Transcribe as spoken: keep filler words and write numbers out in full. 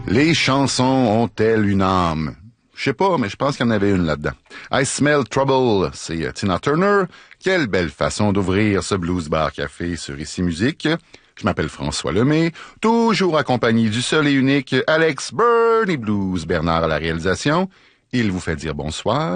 Les chansons ont-elles une âme? Je sais pas, mais je pense qu'il y en avait une là-dedans. I Smell Trouble, c'est Tina Turner. Quelle belle façon d'ouvrir ce Blues Bar Café sur Ici Musique. Je m'appelle François Lemay, toujours accompagné du seul et unique Alex Bernie Blues Bernard à la réalisation. Il vous fait dire bonsoir.